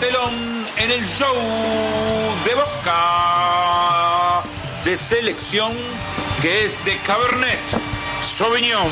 telón en el show de Boca de selección, que es de Cabernet Sauvignon.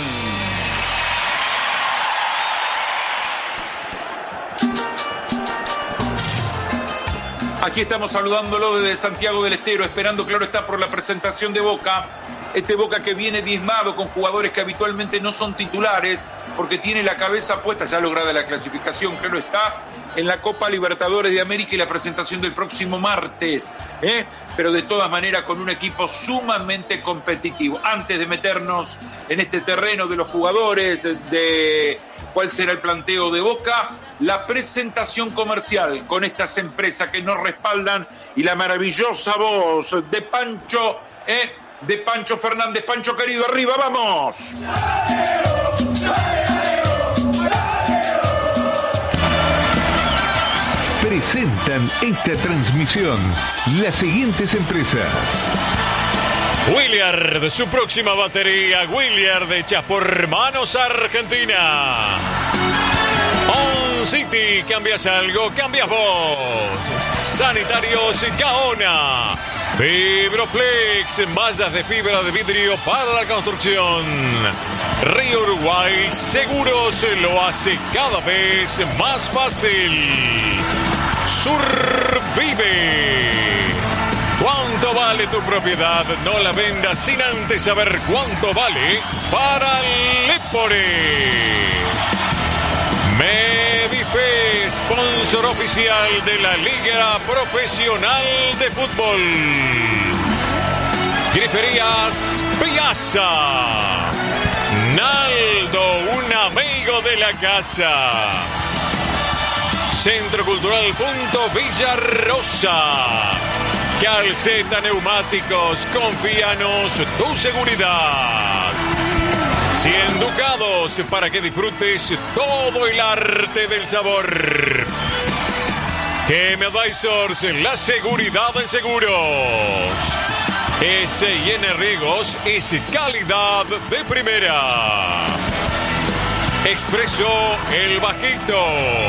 Aquí estamos saludándolo desde Santiago del Estero, esperando, claro está, por la presentación de Boca. Este Boca que viene diezmado con jugadores que habitualmente no son titulares, porque tiene la cabeza puesta, ya lograda la clasificación, claro está, en la Copa Libertadores de América y la presentación del próximo martes, pero de todas maneras con un equipo sumamente competitivo. Antes de meternos en este terreno de los jugadores, de cuál será el planteo de Boca, la presentación comercial con estas empresas que nos respaldan y la maravillosa voz de Pancho, de Pancho Fernández. Pancho querido, arriba, vamos. Presentan esta transmisión las siguientes empresas. Williard, su próxima batería. Williard, hecha por manos argentinas. On City, cambias algo, cambias vos. Sanitarios Gaona. Fibroflex, mallas de fibra de vidrio para la construcción. Río Uruguay Seguros lo hace cada vez más fácil. Survive. ¿Cuánto vale tu propiedad? No la vendas sin antes saber cuánto vale para Lepore. Medife, sponsor oficial de la Liga Profesional de Fútbol. Griferías Piazza. Naldo, un amigo de la casa. Centro Cultural Punto Villarosa. Calceta Neumáticos, confíanos tu seguridad. 100 ducados para que disfrutes todo el arte del sabor. Chemadvisors, la seguridad en seguros. S&N Riegos es calidad de primera. Expreso El Bajito.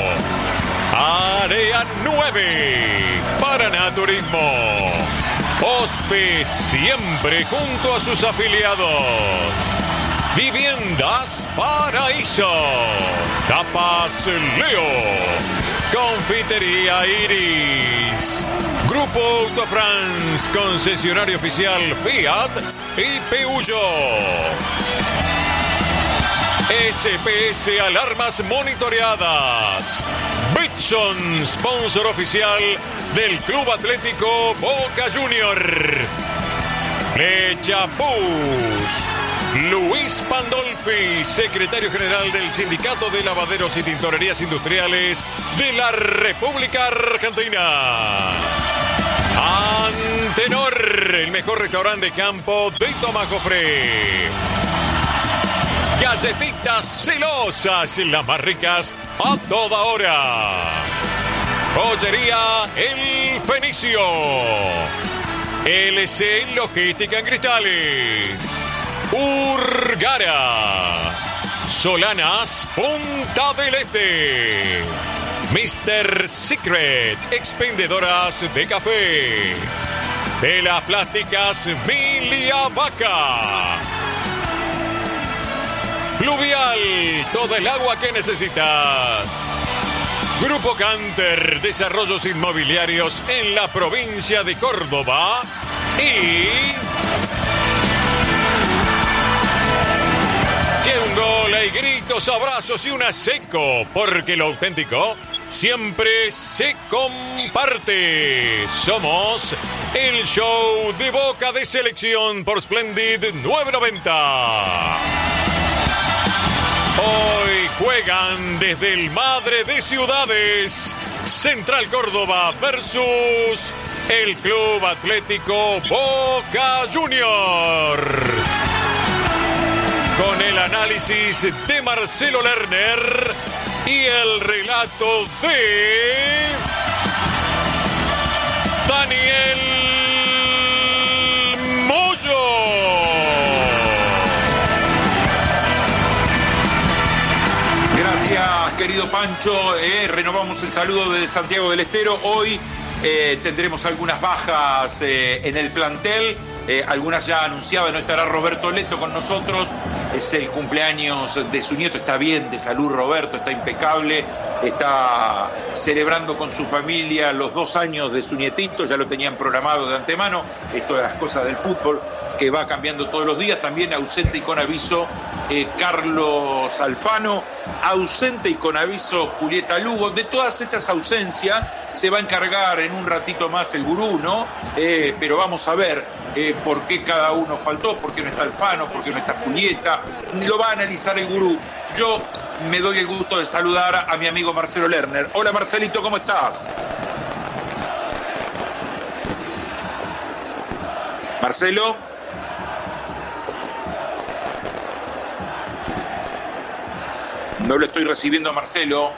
Área 9. Paraná Turismo. Hospe, siempre junto a sus afiliados. Viviendas Paraíso. Tapas Leo. Confitería Iris. Grupo Autofrance, concesionario oficial Fiat y Peugeot. SPS Alarmas Monitoreadas. Bitson, sponsor oficial del Club Atlético Boca Juniors. Lechapuz. Luis Pandolfi, secretario general del Sindicato de Lavaderos y Tintorerías Industriales de la República Argentina. Antenor, el mejor restaurante de campo de Tomacofre. Galletitas Celosas, las más ricas a toda hora. Joyería El Fenicio. LC Logística en Cristales. Urgara. Solanas Punta del Este. Mr. Secret, expendedoras de café. De las plásticas Milia Vaca. Pluvial, toda el agua que necesitas. Grupo Canter, desarrollos inmobiliarios en la provincia de Córdoba. Y si un gol, hay gritos, abrazos y una seco, porque lo auténtico siempre se comparte. Somos el show de Boca de Selección por Splendid 990. Hoy juegan desde el Madre de Ciudades, Central Córdoba versus el Club Atlético Boca Juniors. Con el análisis de Marcelo Lerner y el relato de Daniel Moyo. querido Pancho. Renovamos el saludo desde Santiago del Estero. Hoy tendremos algunas bajas en el plantel. Algunas ya anunciadas. No estará Roberto Leto con nosotros. Es el cumpleaños de su nieto. Está bien de salud Roberto, está impecable. Está celebrando con su familia los 2 años de su nietito. Ya lo tenían programado de antemano. Esto de las cosas del fútbol que va cambiando todos los días. También ausente y con aviso Carlos Alfano. Ausente y con aviso Julieta Lugo. De todas estas ausencias se va a encargar en un ratito más el gurú, ¿no? Pero vamos a ver por qué cada uno faltó, por qué no está Alfano, por qué no está Julieta. Lo va a analizar el gurú. Yo me doy el gusto de saludar a mi amigo Marcelo Lerner. Hola Marcelito, ¿cómo estás? Marcelo. No lo estoy recibiendo a Marcelo.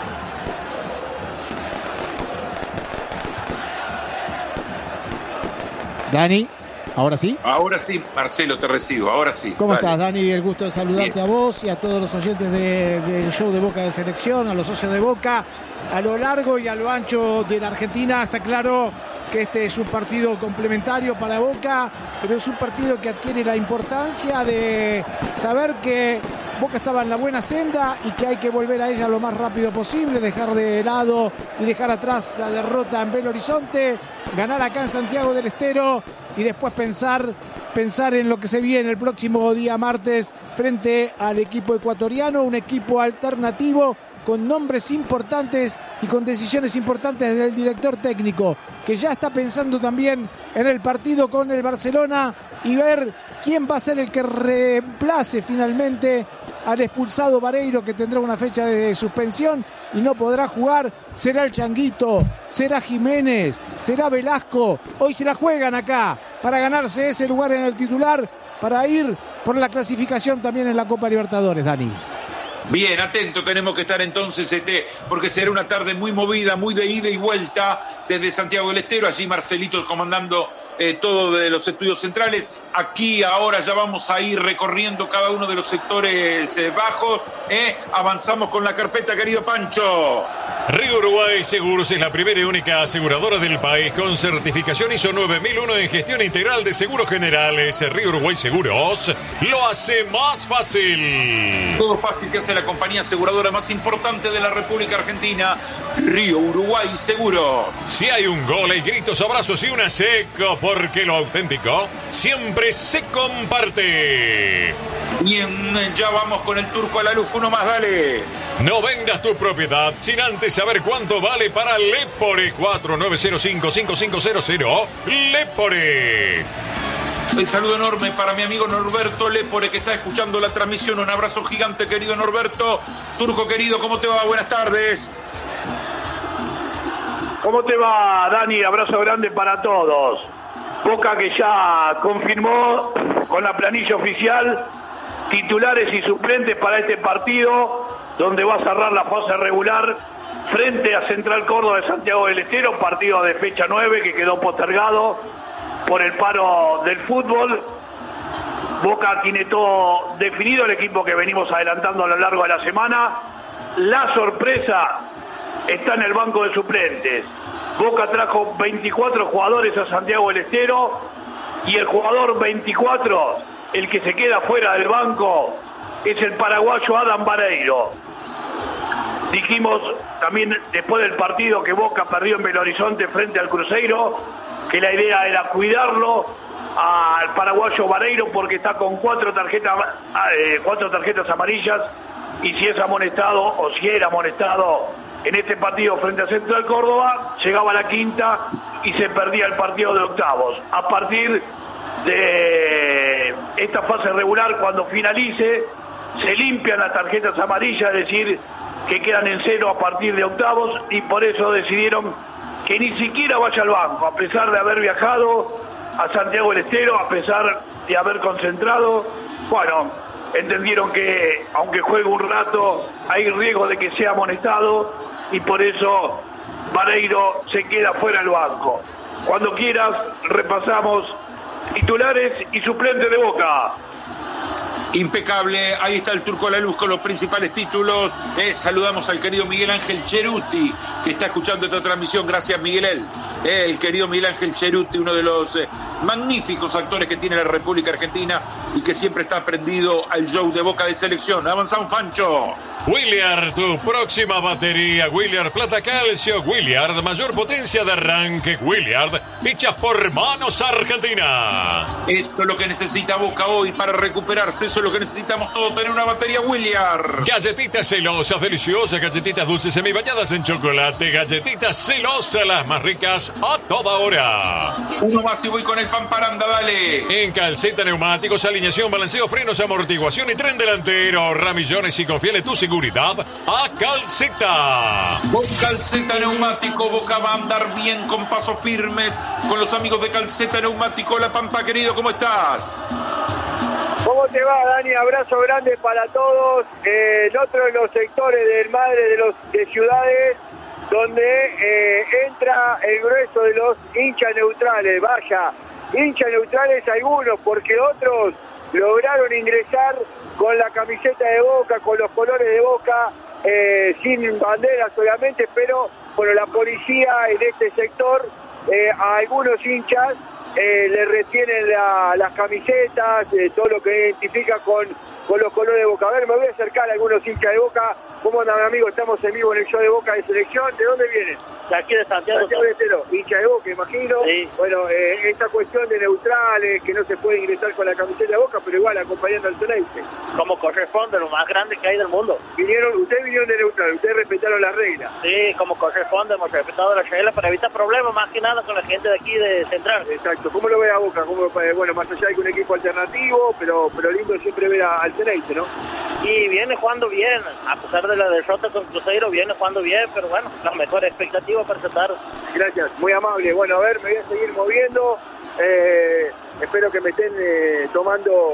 Dani, ¿ahora sí? Ahora sí, Marcelo, te recibo, ahora sí. ¿Cómo estás, Dani? El gusto de saludarte. Bien. A vos y a todos los oyentes del show de Boca de Selección, a los socios de Boca, a lo largo y a lo ancho de la Argentina. Está claro que este es un partido complementario para Boca, pero es un partido que adquiere la importancia de saber que Boca estaba en la buena senda y que hay que volver a ella lo más rápido posible, dejar de lado y dejar atrás la derrota en Belo Horizonte, ganar acá en Santiago del Estero y después pensar en lo que se viene el próximo día martes frente al equipo ecuatoriano, un equipo alternativo con nombres importantes y con decisiones importantes del director técnico, que ya está pensando también en el partido con el Barcelona y ver quién va a ser el que reemplace finalmente al expulsado Vareiro, que tendrá una fecha de suspensión y no podrá jugar. Será el Changuito, será Jiménez, será Velasco. Hoy se la juegan acá para ganarse ese lugar en el titular, para ir por la clasificación también en la Copa Libertadores, Dani. Bien, atento, tenemos que estar entonces, porque será una tarde muy movida, muy de ida y vuelta desde Santiago del Estero. Allí Marcelito comandando todo de los estudios centrales. Aquí ahora ya vamos a ir recorriendo cada uno de los sectores bajos. Avanzamos con la carpeta, querido Pancho. Río Uruguay Seguros es la primera y única aseguradora del país con certificación ISO 9001 en gestión integral de seguros generales. Río Uruguay Seguros lo hace más fácil. Todo fácil que hace la compañía aseguradora más importante de la República Argentina, Río Uruguay Seguros. Si hay un gol, hay gritos, abrazos y una seco, porque lo auténtico siempre se comparte. Bien, ya vamos con el turco a la luz. Uno más, dale. No vendas tu propiedad sin antes saber cuánto vale para Lepore. 4905-5500. Lepore. El saludo enorme para mi amigo Norberto Lepore, que está escuchando la transmisión. Un abrazo gigante, querido Norberto. Turco querido, ¿cómo te va? Buenas tardes. ¿Cómo te va, Dani? Abrazo grande para todos. Boca que ya confirmó con la planilla oficial titulares y suplentes para este partido, donde va a cerrar la fase regular frente a Central Córdoba de Santiago del Estero, partido de fecha 9 que quedó postergado por el paro del fútbol. Boca tiene todo definido, el equipo que venimos adelantando a lo largo de la semana. La sorpresa está en el banco de suplentes. Boca trajo 24 jugadores a Santiago del Estero y el jugador 24, el que se queda fuera del banco, es el paraguayo Adam Vareiro. Dijimos también después del partido que Boca perdió en Belo Horizonte frente al Cruzeiro, que la idea era cuidarlo al paraguayo Vareiro porque está con 4 tarjetas amarillas, y si es amonestado o si era amonestado en este partido frente a Central Córdoba, llegaba a la quinta y se perdía el partido de octavos. A partir de esta fase regular, cuando finalice, se limpian las tarjetas amarillas, es decir, que quedan en cero a partir de octavos, y por eso decidieron que ni siquiera vaya al banco, a pesar de haber viajado a Santiago del Estero, a pesar de haber concentrado. Bueno, entendieron que aunque juegue un rato hay riesgo de que sea amonestado, y por eso Vareiro se queda fuera del banco. Cuando quieras repasamos titulares y suplentes de Boca. Impecable, ahí está el Turco La Luz con los principales títulos. Saludamos al querido Miguel Ángel Cheruti, que está escuchando esta transmisión. Gracias, Miguel. El querido Miguel Ángel Cheruti, uno de los magníficos actores que tiene la República Argentina y que siempre está prendido al show de Boca de Selección. Avanzamos, Fancho. Williard, tu próxima batería. Williard Plata Calcio. Williard, mayor potencia de arranque. Williard, fichas por Manos Argentina. Eso es lo que necesita Boca hoy para recuperarse. Eso es lo que necesitamos todos, tener una batería Williard. Galletitas celosas, deliciosas. Galletitas dulces semibañadas en chocolate. Galletitas celosas, las más ricas a toda hora. Uno más y voy con el Pamparanda, dale. En Calceta Neumáticos, alineación, balanceo, frenos, amortiguación y tren delantero. Ahorra millones y confiele tu seguridad a Calceta. Con Calceta Neumático, Boca va a andar bien con pasos firmes con los amigos de Calceta Neumático. La Pampa, querido, ¿cómo estás? ¿Cómo te va, Dani? Abrazo grande para todos. En otro de los sectores del Madre de ciudades, donde entra el grueso de los hinchas neutrales. Vaya, hinchas neutrales algunos, porque otros lograron ingresar con la camiseta de Boca, con los colores de Boca, sin bandera solamente, pero bueno, la policía en este sector, a algunos hinchas le retienen las camisetas, todo lo que identifica con los colores de Boca. A ver, me voy a acercar a algunos hinchas de Boca. ¿Cómo andan, amigos? Estamos en vivo en el show de Boca de Selección. ¿De dónde vienen? De aquí de Santiago. Santiago del Estero, hincha de Boca, imagino. Sí. Bueno, esta cuestión de neutrales, que no se puede ingresar con la camiseta de Boca, pero igual acompañando al Ceneice. Como corresponde, lo más grande que hay del mundo. Ustedes vinieron de neutral, ustedes respetaron las reglas. Sí, como corresponde, hemos respetado las reglas para evitar problemas, más que nada con la gente de aquí de Central. Exacto. ¿Cómo lo ve a Boca? Bueno, más allá de que un equipo alternativo, pero lindo siempre ver al Ceneice, ¿no? Y viene jugando bien, a pesar de la derrota con Cruzeiro, viene jugando bien, pero bueno, las mejores expectativas para tratar. Gracias, muy amable. Bueno, a ver, me voy a seguir moviendo. Espero que me estén tomando.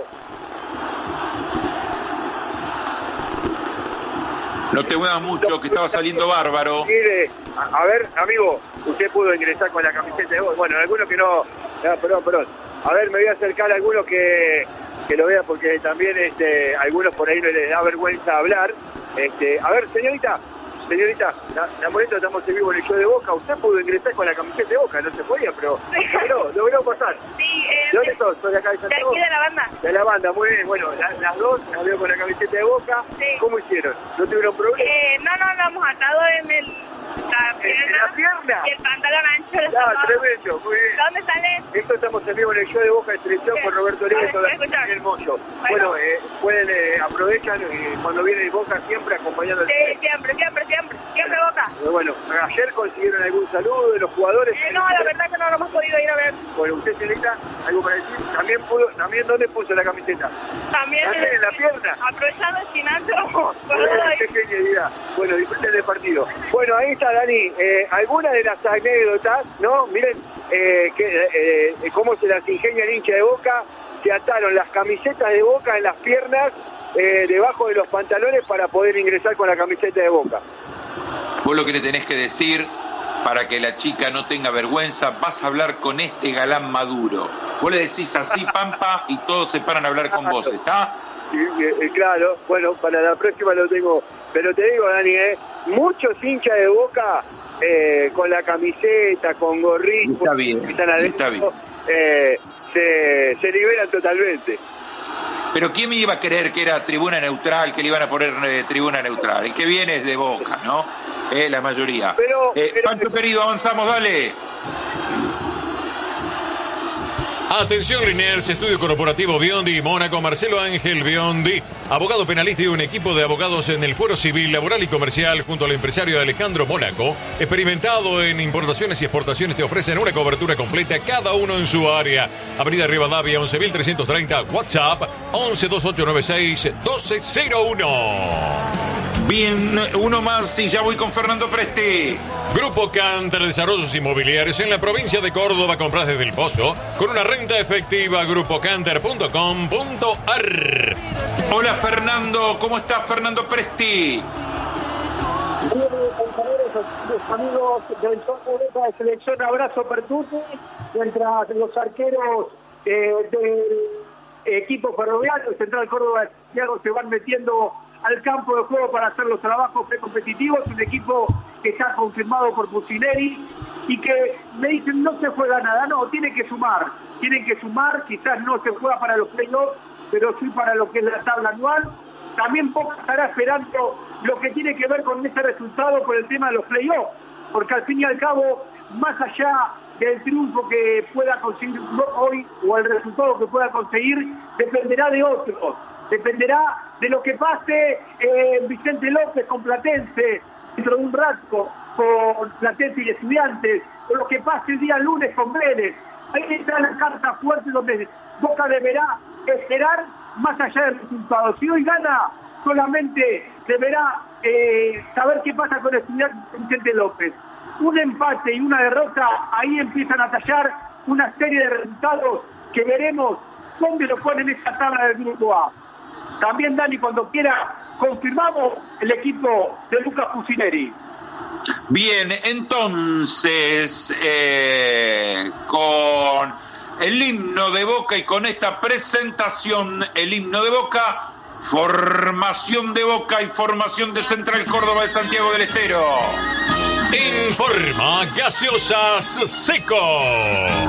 No te muevas mucho, que estaba saliendo bárbaro. Mire, a ver, amigo, usted pudo ingresar con la camiseta de Boca. Bueno, algunos que no. Perdón. A ver, me voy a acercar a algunos que lo vean, porque también algunos por ahí no les da vergüenza hablar. A ver, señorita, la molesta, estamos en vivo en el show de Boca. Usted pudo ingresar con la camiseta de Boca, no se podía, pero logró pasar. Sí, ¿De dónde sos? ¿Sos de acá de Santiago? De aquí de la banda. De la banda, muy bien. Bueno, las dos las veo con la camiseta de Boca. Sí. ¿Cómo hicieron? ¿No tuvieron problema? No, hemos atado en la pierna. Y el pantalón ancho. Tremendo, muy bien. ¿Dónde salen? Esto estamos en vivo en el show de Boca de Selección con Roberto Oliva y el Moyo. Bueno, pueden aprovechan cuando viene el Boca siempre acompañando al siempre Boca. Bueno, ayer consiguieron algún saludo de los jugadores. No, la verdad que no lo hemos podido ir a ver. Bueno, usted, señorita, algo para decir. También ¿dónde puso la camiseta? También en la pierna. Aprovechando el gimnasio. Qué genialidad. Bueno, disfruten del partido. Bueno, ahí está, Dani. Algunas de las anécdotas, ¿no? Miren cómo se las ingenia el hincha de Boca. Se ataron las camisetas de Boca en las piernas, debajo de los pantalones, para poder ingresar con la camiseta de Boca. Vos lo que le tenés que decir, para que la chica no tenga vergüenza, vas a hablar con este galán Maduro. Vos le decís así, Pampa, y todos se paran a hablar con vos, ¿está? Sí, claro. Bueno, para la próxima lo tengo. Pero te digo, Dani, muchos hinchas de Boca con la camiseta, con gorrito, está bien, están adentro, está bien. Se liberan totalmente. Pero ¿quién me iba a creer que era tribuna neutral, que le iban a poner tribuna neutral? El que viene es de Boca, ¿no? La mayoría. Pero Pancho querido, avanzamos, dale. Atención, Liniers, Estudio Corporativo Biondi, Mónaco, Marcelo Ángel Biondi, abogado penalista y un equipo de abogados en el fuero civil, laboral y comercial, junto al empresario Alejandro Mónaco, experimentado en importaciones y exportaciones, te ofrecen una cobertura completa, cada uno en su área. Avenida Rivadavia, 11.330, WhatsApp, 112896-1201. Bien, uno más y ya voy con Fernando Presti. Grupo Canter, desarrollos inmobiliarios en la provincia de Córdoba, compras desde el Pozo, con una renta efectiva, grupocanter.com.ar. Hola Fernando, ¿cómo estás Fernando Presti? Amigos del show de Selección, abrazo Pertusi, mientras los arqueros equipo ferroviario, Central Córdoba de Santiago se van metiendo al campo de juego para hacer los trabajos precompetitivos, un equipo que está confirmado por Pusineri y que me dicen no se juega nada, no, tienen que sumar, quizás no se juega para los playoffs, pero sí para lo que es la tabla anual. También Boca estará esperando lo que tiene que ver con ese resultado por el tema de los playoffs, porque al fin y al cabo, más allá del triunfo que pueda conseguir hoy o el resultado que pueda conseguir, dependerá de otros, dependerá de lo que pase Vicente López con Platense dentro de un rato, con Platense y Estudiantes, o lo que pase el día lunes con Vélez. Ahí está la carta fuerte donde Boca deberá esperar más allá del resultado. Si hoy gana, solamente deberá saber qué pasa con Estudiantes y Vicente López. Un empate y una derrota, ahí empiezan a tallar una serie de resultados que veremos dónde lo ponen en esta tabla del grupo A. También, Dani, cuando quiera, confirmamos el equipo de Lucas Pusineri. Bien, entonces, con el himno de Boca y con esta presentación, el himno de Boca, formación de Boca y formación de Central Córdoba de Santiago del Estero. Informa Gaseosas Seco.